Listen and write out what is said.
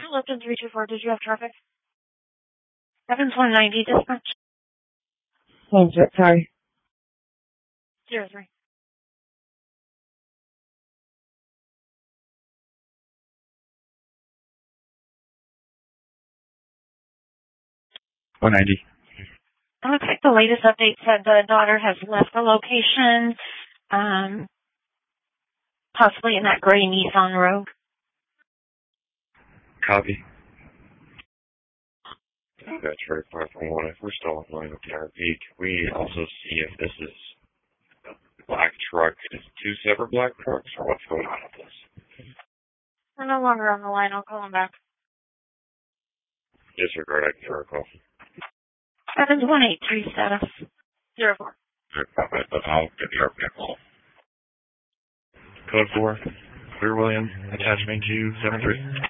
Lipton 324, did you have traffic? Evans 190, dispatch. Oh, sorry. 03. Okay, the latest update said the daughter has left the location, possibly in that gray Nissan Rogue. Copy. That's very far from one. If we're still online with Tower Peak, we also see if this is a black truck. Is it two separate black trucks, or what's going on with this? We're no longer on the line. I'll call him back. Disregard, I can throw a call. Evans 183, status 04. I'll get the RPM call. Code 4, Clear William, attachment Q73.